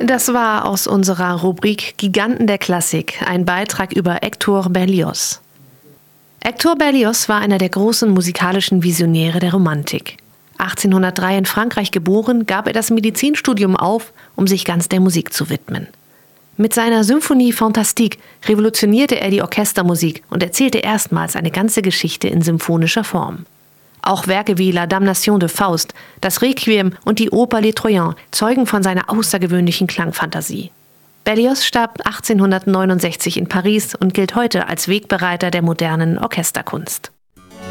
Das war aus unserer Rubrik Giganten der Klassik ein Beitrag über Hector Berlioz. Hector Berlioz war einer der großen musikalischen Visionäre der Romantik. 1803 in Frankreich geboren, gab er das Medizinstudium auf, um sich ganz der Musik zu widmen. Mit seiner Symphonie Fantastique revolutionierte er die Orchestermusik und erzählte erstmals eine ganze Geschichte in symphonischer Form. Auch Werke wie La Damnation de Faust, das Requiem und die Oper Les Troyens zeugen von seiner außergewöhnlichen Klangfantasie. Berlioz starb 1869 in Paris und gilt heute als Wegbereiter der modernen Orchesterkunst.